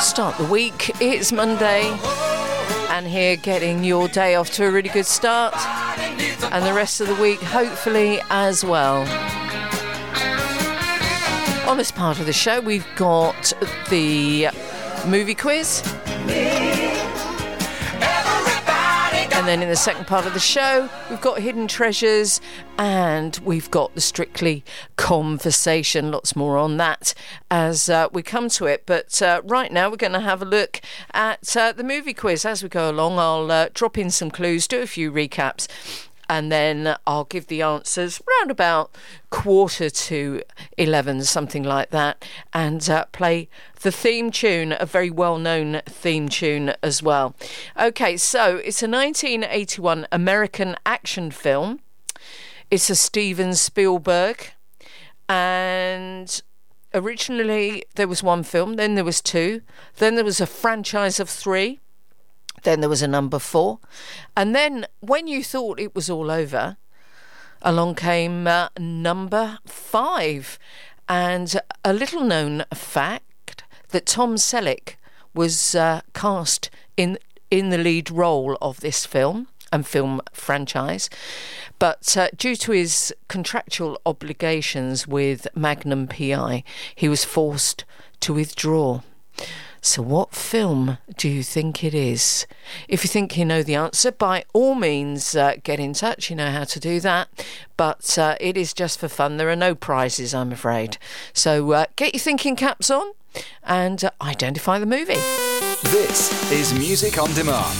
start the week. It's Monday, and here getting your day off to a really good start, and the rest of the week hopefully as well. On this part of the show, we've got the movie quiz. And then in the second part of the show, we've got Hidden Treasures and we've got the Strictly Conversation. Lots more on that as we come to it. But right now, we're going to have a look at the movie quiz. As we go along, I'll drop in some clues, do a few recaps, and then I'll give the answers round about 11:45, something like that, and play the theme tune, a very well-known theme tune as well. Okay, so it's a 1981 American action film. It's a Steven Spielberg, and originally there was one film, then there was two, then there was a franchise of three, then there was a number 4, and then when you thought it was all over, along came number 5. And a little known fact that Tom Selleck was cast in the lead role of this film and film franchise, but due to his contractual obligations with Magnum PI, he was forced to withdraw. So what film do you think it is? If you think you know the answer, by all means get in touch. You know how to do that. But it is just for fun. There are no prizes, I'm afraid. So get your thinking caps on and identify the movie. This is Music on Demand.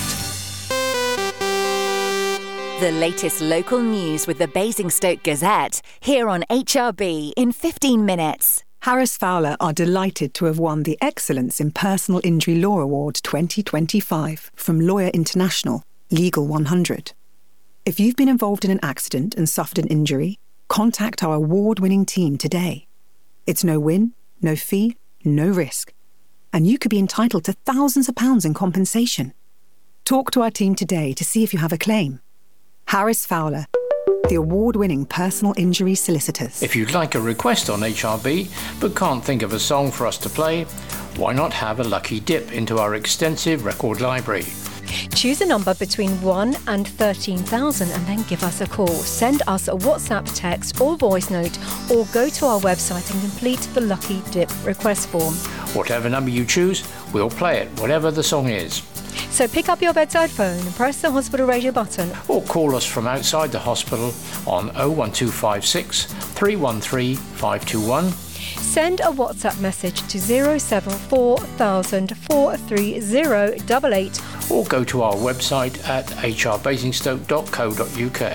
The latest local news with the Basingstoke Gazette, here on HRB in 15 minutes. Harris Fowler are delighted to have won the Excellence in Personal Injury Law Award 2025 from Lawyer International, Legal 100. If you've been involved in an accident and suffered an injury, contact our award-winning team today. It's no win, no fee, no risk. And you could be entitled to thousands of pounds in compensation. Talk to our team today to see if you have a claim. Harris Fowler, the award-winning personal injury solicitors. If you'd like a request on HRB but can't think of a song for us to play, why not have a lucky dip into our extensive record library? Choose a number between 1 and 13,000 and then give us a call. Send us a WhatsApp text or voice note, or go to our website and complete the Lucky Dip request form. Whatever number you choose, we'll play it, whatever the song is. So pick up your bedside phone and press the hospital radio button. Or call us from outside the hospital on 01256 313 521. Send a WhatsApp message to 074,000 43088. Or go to our website at hrbasingstoke.co.uk.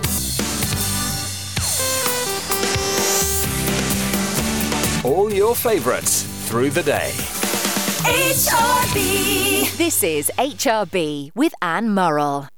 All your favourites through the day. HRB. This is HRB with Anne Murrell.